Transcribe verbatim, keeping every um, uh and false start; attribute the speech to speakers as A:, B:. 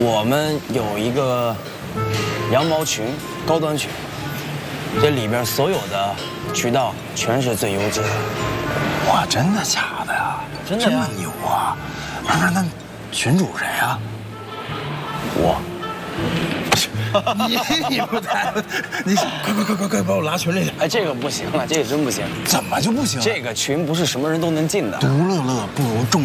A: 我们有一个羊毛群，高端群，这里边所有的渠道全是最优质的。
B: 哇，真的假的呀？
A: 真的呀，
B: 这么牛啊！那那群主谁呀？
A: 我。
B: 你你不太，你快快快快快把我拉群里去！
A: 哎，这个不行了，这个真不行。
B: 怎么就不行？
A: 这个群不是什么人都能进的。
B: 独乐乐不如众。